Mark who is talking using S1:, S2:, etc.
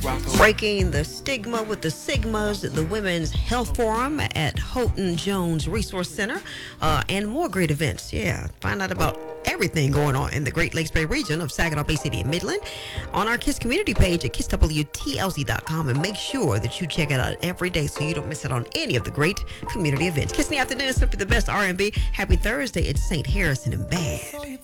S1: Breaking the stigma with the Sigmas, the Women's Health Forum at Houghton Jones Resource Center, and more great events. Yeah, find out about everything going on in the Great Lakes Bay region of Saginaw Bay City and Midland on our KISS community page at kisswtlc.com, and make sure that you check it out every day so you don't miss out on any of the great community events. KISS in the afternoon is simply the best R&B. Happy Thursday. It's St. Harrison and Bad.